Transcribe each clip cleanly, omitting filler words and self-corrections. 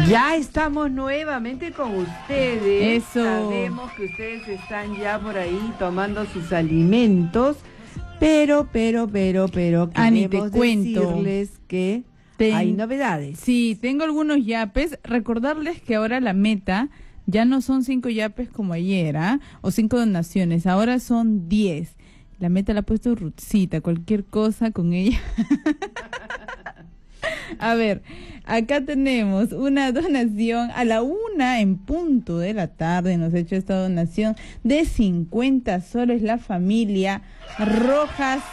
Ya estamos nuevamente con ustedes. Eso. Sabemos que ustedes están ya por ahí tomando sus alimentos, pero Ani, te queremos cuento. decirles que hay novedades. Sí, tengo algunos yapes. Recordarles que ahora la meta ya no son 5 yapes como ayer, o 5 donaciones, ahora son 10. La meta la ha puesto Ruthcita, cualquier cosa con ella. A ver, acá tenemos una donación a la 1:00 p.m. Nos ha hecho esta donación de 50 soles la familia Rojas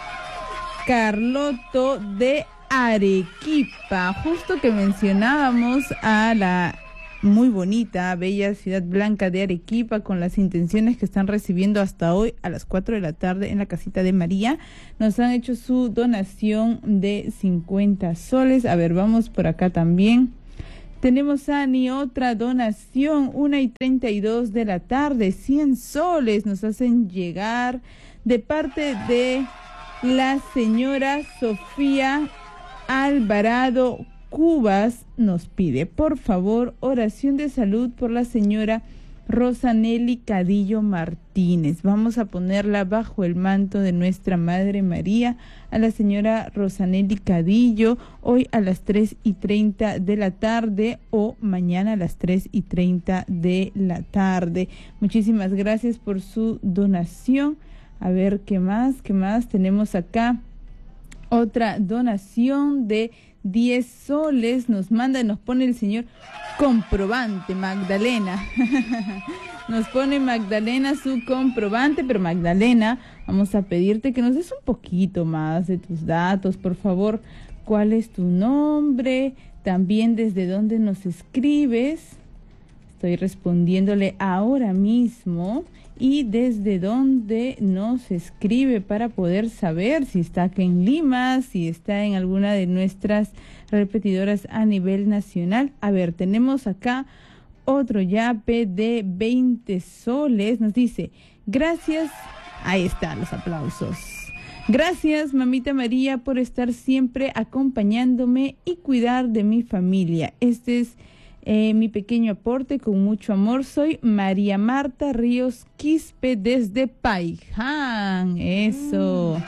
Carlotto de Arequipa. Justo que mencionábamos a la muy bonita, bella ciudad blanca de Arequipa, con las intenciones que están recibiendo hasta hoy a las 4 de la tarde en la casita de María, nos han hecho su donación de 50 soles. A ver, vamos por acá también. Tenemos, Ani, otra donación, 1:32 de la tarde, 100 soles nos hacen llegar de parte de la señora Sofía Alvarado Cubas. Nos pide, por favor, oración de salud por la señora Rosanelli Cadillo Martínez. Vamos a ponerla bajo el manto de nuestra Madre María a la señora Rosanelli Cadillo hoy a las 3:30 de la tarde o mañana a las 3:30 de la tarde. Muchísimas gracias por su donación. A ver, ¿qué más tenemos acá? Otra donación de 10 soles nos manda y nos pone el señor comprobante, Magdalena. Nos pone Magdalena su comprobante, pero Magdalena, vamos a pedirte que nos des un poquito más de tus datos, por favor. ¿Cuál es tu nombre? También desde dónde nos escribes. Estoy respondiéndole ahora mismo. Y desde dónde nos escribe para poder saber si está aquí en Lima, si está en alguna de nuestras repetidoras a nivel nacional. A ver, tenemos acá otro yape de 20 soles. Nos dice, gracias, ahí están los aplausos. Gracias, mamita María, por estar siempre acompañándome y cuidar de mi familia. Este es mi pequeño aporte con mucho amor. Soy María Marta Ríos Quispe desde Paiján. Eso.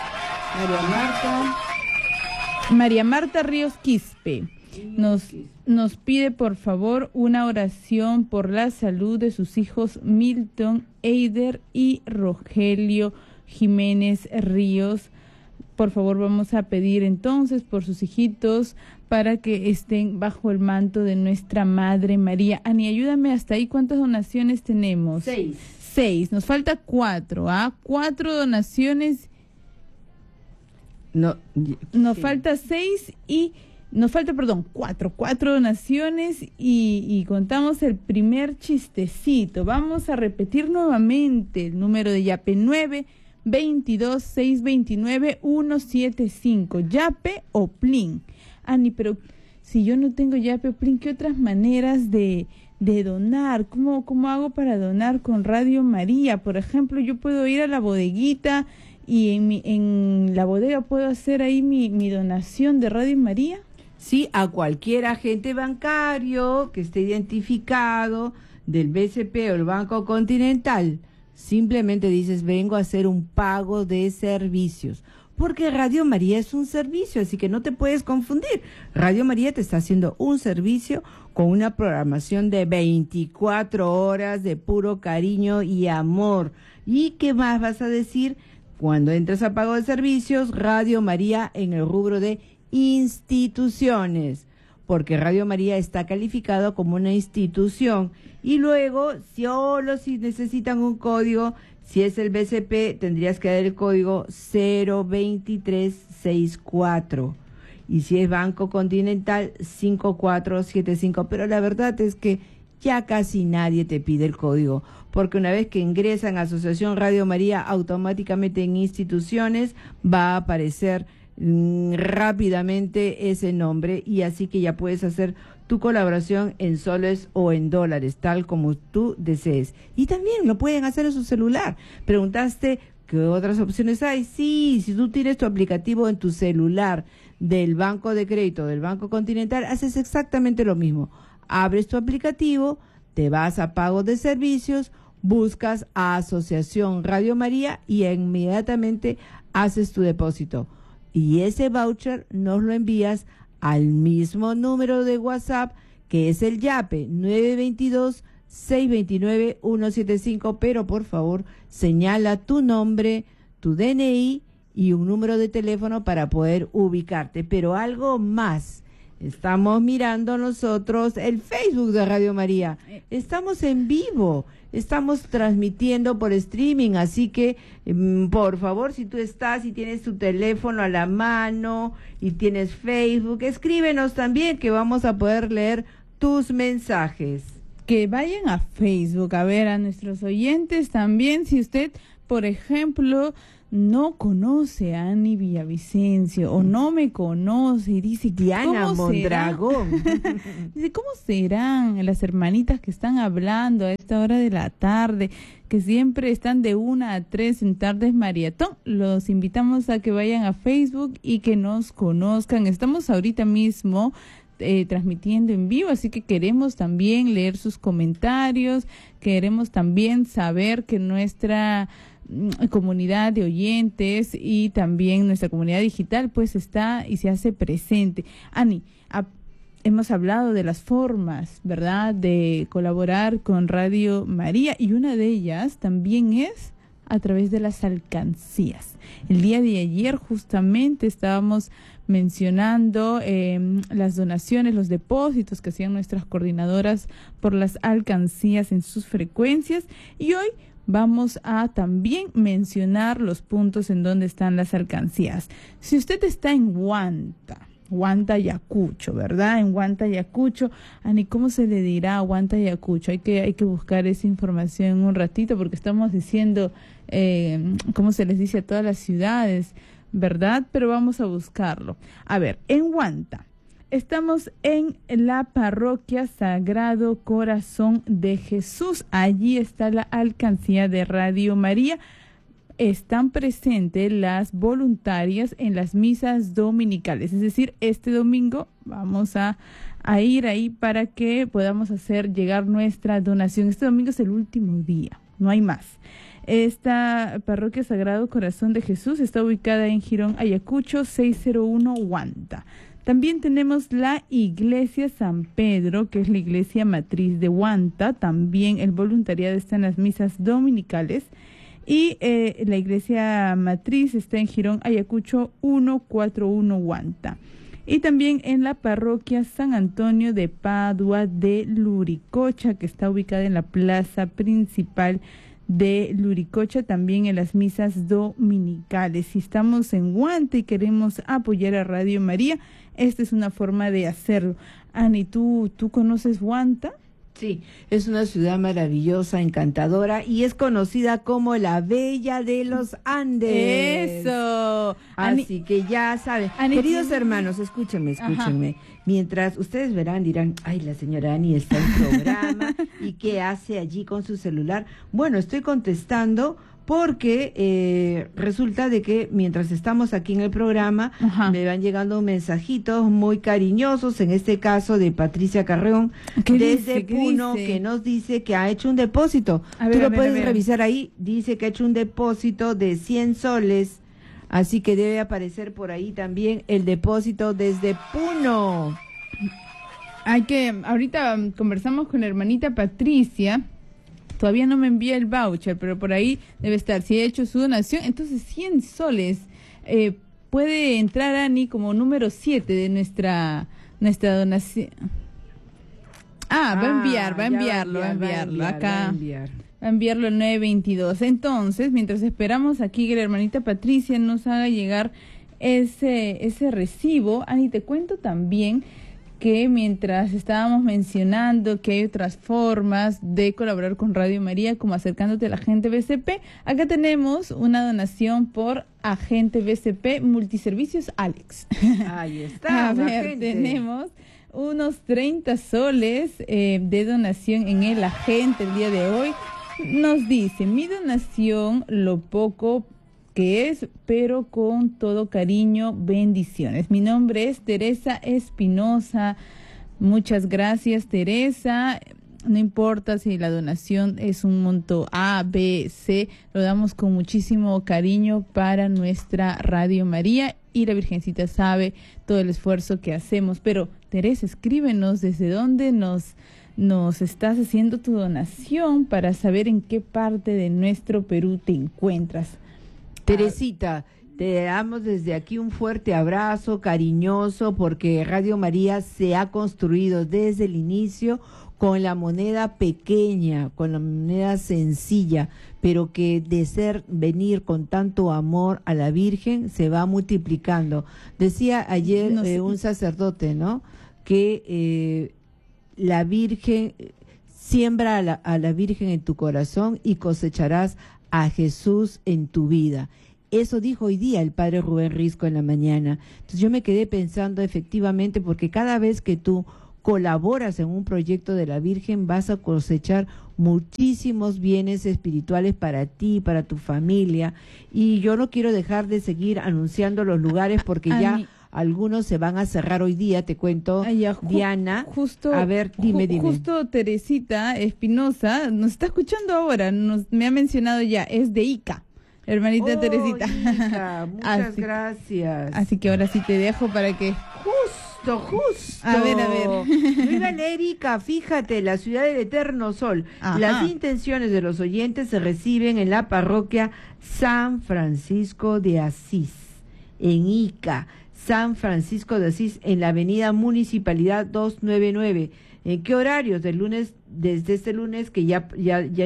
María Marta Ríos Quispe nos pide por favor una oración por la salud de sus hijos Milton, Eider y Rogelio Jiménez Ríos. Por favor, vamos a pedir entonces por sus hijitos para que estén bajo el manto de nuestra Madre María. Ani, ayúdame hasta ahí. ¿Cuántas donaciones tenemos? 6. Nos falta 4, 4 donaciones. No, nos sí. falta 6 y nos falta, 4 donaciones y contamos el primer chistecito. Vamos a repetir nuevamente el número de yape 922-629-175, yape o plin. Ani, pero si yo no tengo yape o plin, ¿qué otras maneras de donar? ¿Cómo hago para donar con Radio María? Por ejemplo, yo puedo ir a la bodeguita y en la bodega puedo hacer ahí mi donación de Radio María. Sí, a cualquier agente bancario que esté identificado del BCP o el Banco Continental. Simplemente dices, vengo a hacer un pago de servicios, porque Radio María es un servicio, así que no te puedes confundir. Radio María te está haciendo un servicio con una programación de 24 horas de puro cariño y amor. ¿Y qué más vas a decir? Cuando entras a pago de servicios, Radio María en el rubro de instituciones, porque Radio María está calificado como una institución. Y luego, solo si necesitan un código, si es el BCP, tendrías que dar el código 02364. Y si es Banco Continental, 5475. Pero la verdad es que ya casi nadie te pide el código, porque una vez que ingresan a Asociación Radio María, automáticamente en instituciones va a aparecer rápidamente ese nombre, y así que ya puedes hacer tu colaboración en soles o en dólares, tal como tú desees. Y también lo pueden hacer en su celular. Preguntaste ¿qué otras opciones hay? Sí, si tú tienes tu aplicativo en tu celular del Banco de Crédito del Banco Continental, haces exactamente lo mismo. Abres tu aplicativo, te vas a pago de servicios, buscas a Asociación Radio María y inmediatamente haces tu depósito. Y ese voucher nos lo envías al mismo número de WhatsApp que es el YAPE 922-629-175, pero por favor señala tu nombre, tu DNI y un número de teléfono para poder ubicarte. Pero algo más, estamos mirando nosotros el Facebook de Radio María, estamos en vivo, estamos transmitiendo por streaming, así que por favor, si tú estás y tienes tu teléfono a la mano y tienes Facebook, escríbenos también que vamos a poder leer tus mensajes. Que vayan a Facebook, a ver a nuestros oyentes también, si usted, por ejemplo, no conoce a Ani Villavicencio o no me conoce y dice, Diana Mondragón. Dice, ¿cómo serán las hermanitas que están hablando a esta hora de la tarde, que siempre están de 1 a 3 en Tardes Maratón? Los invitamos a que vayan a Facebook y que nos conozcan. Estamos ahorita mismo transmitiendo en vivo, así que queremos también leer sus comentarios, queremos también saber que nuestra comunidad de oyentes y también nuestra comunidad digital pues está y se hace presente. Ani, hemos hablado de las formas, ¿verdad?, de colaborar con Radio María, y una de ellas también es a través de las alcancías. El día de ayer justamente estábamos mencionando las donaciones, los depósitos que hacían nuestras coordinadoras por las alcancías en sus frecuencias, y hoy vamos a también mencionar los puntos en donde están las alcancías. Si usted está en Huanta, Ayacucho, ¿verdad? En Huanta, Ayacucho, Ani, ¿cómo se le dirá a Huanta, Ayacucho? Hay que buscar esa información en un ratito, porque estamos diciendo cómo se les dice a todas las ciudades, ¿verdad? Pero vamos a buscarlo. A ver, en Huanta estamos en la parroquia Sagrado Corazón de Jesús. Allí está la alcancía de Radio María. Están presentes las voluntarias en las misas dominicales. Es decir, este domingo vamos a ir ahí para que podamos hacer llegar nuestra donación. Este domingo es el último día, no hay más. Esta parroquia Sagrado Corazón de Jesús está ubicada en Girón, Ayacucho, 601 Huanta. También tenemos la Iglesia San Pedro, que es la iglesia matriz de Huanta. También el voluntariado está en las misas dominicales. Y la iglesia matriz está en Girón, Ayacucho, 141 Huanta. Y también en la parroquia San Antonio de Padua de Luricocha, que está ubicada en la plaza principal de Luricocha, también en las misas dominicales. Si estamos en Huanta y queremos apoyar a Radio María, esta es una forma de hacerlo. Ani, ¿tú conoces Huanta? Sí, es una ciudad maravillosa, encantadora, y es conocida como la Bella de los Andes. ¡Eso! Así que ya saben. Queridos hermanos, escúchenme. Ajá. Mientras ustedes verán, dirán, ay, la señora Ani está en programa, ¿y qué hace allí con su celular? Bueno, estoy contestando porque resulta de que mientras estamos aquí en el programa, ajá, me van llegando mensajitos muy cariñosos, en este caso de Patricia Carreón, desde Puno, que nos dice que ha hecho un depósito. Tú lo puedes revisar ahí, dice que ha hecho un depósito de 100 soles, así que debe aparecer por ahí también el depósito desde Puno. Ahorita conversamos con la hermanita Patricia. Todavía no me envía el voucher, pero por ahí debe estar. Si he hecho su donación, entonces 100 soles. Puede entrar Ani como número 7 de nuestra donación. Va a enviarlo acá. Va a enviarlo el 922. Entonces, mientras esperamos aquí que la hermanita Patricia nos haga llegar ese recibo, Ani, te cuento también que mientras estábamos mencionando que hay otras formas de colaborar con Radio María, como acercándote a la Agente BCP, acá tenemos una donación por Agente BCP Multiservicios Alex. Ahí está. A ver, tenemos unos 30 soles de donación en el Agente el día de hoy. Nos dice, mi donación, lo poco que es, pero con todo cariño, bendiciones. Mi nombre es Teresa Espinosa. Muchas gracias, Teresa. No importa si la donación es un monto A, B, C, lo damos con muchísimo cariño para nuestra Radio María y la Virgencita sabe todo el esfuerzo que hacemos. Pero, Teresa, escríbenos desde dónde nos estás haciendo tu donación para saber en qué parte de nuestro Perú te encuentras. Teresita, te damos desde aquí un fuerte abrazo cariñoso porque Radio María se ha construido desde el inicio con la moneda pequeña, con la moneda sencilla, pero que de venir con tanto amor a la Virgen se va multiplicando. Decía ayer un sacerdote, ¿no?, que la Virgen, siembra a la Virgen en tu corazón y cosecharás a Jesús en tu vida. Eso dijo hoy día el padre Rubén Risco en la mañana. Entonces yo me quedé pensando efectivamente, porque cada vez que tú colaboras en un proyecto de la Virgen vas a cosechar muchísimos bienes espirituales para ti, para tu familia, y yo no quiero dejar de seguir anunciando los lugares porque algunos se van a cerrar hoy día, te cuento, Diana. A ver, dime. Justo Teresita Espinosa nos está escuchando ahora, me ha mencionado ya, es de Ica, hermanita Teresita. Ica, muchas gracias. Así que ahora sí te dejo para que... Justo. A ver. Viva Lérica, fíjate, la ciudad del eterno sol. Ajá. Las intenciones de los oyentes se reciben en la parroquia San Francisco de Asís, en Ica. San Francisco de Asís, en la avenida Municipalidad 299. ¿En qué horarios? Desde este lunes que ya